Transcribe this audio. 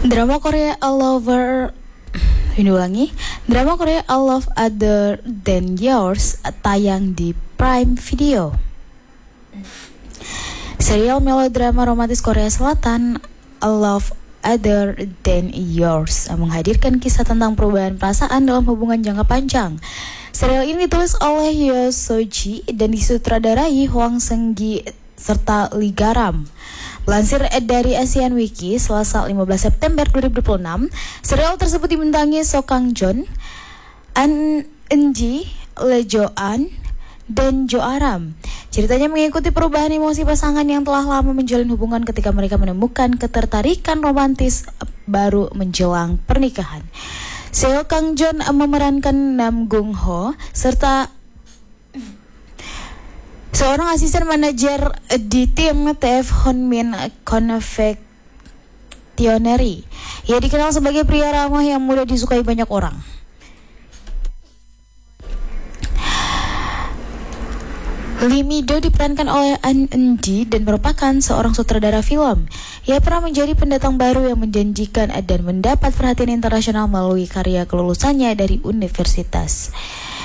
Drama Korea I Lover Ini ulangi. Drama Korea I Love Other Than Yours tayang di Prime Video. Serial melodrama romantis Korea Selatan I Love Other Than Yours menghadirkan kisah tentang perubahan perasaan dalam hubungan jangka panjang. Serial ini ditulis oleh Yoo So-ji dan disutradarai Hwang Seung-gi serta Lee Garam. Lansir dari Asian Wiki, Selasa 15 September 2026, serial tersebut dibintangi So Kang-jon, An Eun-ji, Lee Jo-an, dan Jo Aram. Ceritanya mengikuti perubahan emosi pasangan yang telah lama menjalin hubungan ketika mereka menemukan ketertarikan romantis baru menjelang pernikahan. Seo Kang-jon memerankan Nam Gung-ho serta seorang asisten manajer di tim TF Honmin Confectionery. Ia dikenal sebagai pria ramah yang mudah disukai banyak orang. Lee Mi-do diperankan oleh An Eun-ji dan merupakan seorang sutradara film. Ia pernah menjadi pendatang baru yang menjanjikan dan mendapat perhatian internasional melalui karya kelulusannya dari universitas.